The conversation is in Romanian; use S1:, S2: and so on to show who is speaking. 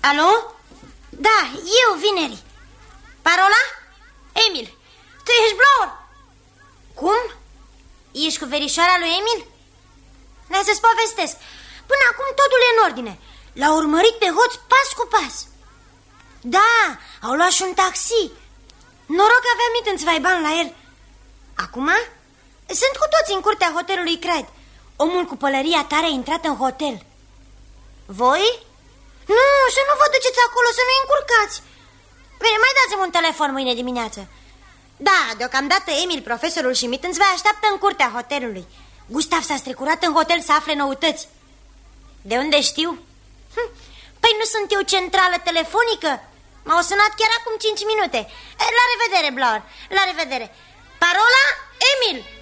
S1: Alo? Da, eu, Vineri. Parola? Emil, tu ești Blower. Cum? Ești cu verișoara lui Emil? N-ai să-ți povestesc. Până acum totul e în ordine. L-au urmărit pe hoț pas cu pas. Da, au luat și un taxi. Noroc că aveam Mittensvaiban la el. Acum? Sunt cu toți în curtea hotelului Craid. Omul cu pălăria tare a intrat în hotel. Voi? Nu, să nu vă duceți acolo, să nu-i încurcați. Bine, mai dați-mi un telefon mâine dimineață. Da, deocamdată Emil, profesorul și Mittensvai așteaptă în curtea hotelului. Gustav s-a strecurat în hotel să afle noutăți. De unde știu? Păi nu sunt eu centrală telefonică? M-au sunat chiar acum 5 minute. La revedere, Blower, la revedere. Parola, Emil.